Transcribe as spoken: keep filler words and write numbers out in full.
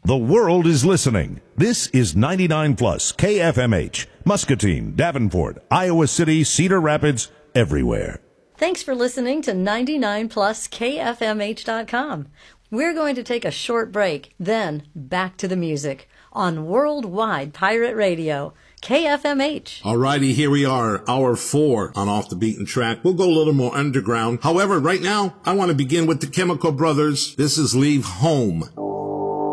The world is listening. This is ninety-nine plus K F M H, Muscatine, Davenport, Iowa City, Cedar Rapids, everywhere. Thanks for listening to ninety-nine plus K F M H dot com. We're going to take a short break, then back to the music on Worldwide Pirate Radio, K F M H. Alrighty, here we are, hour four on Off the Beaten Track. We'll go a little more underground. However, right now, I want to begin with the Chemical Brothers. This is Leave Home.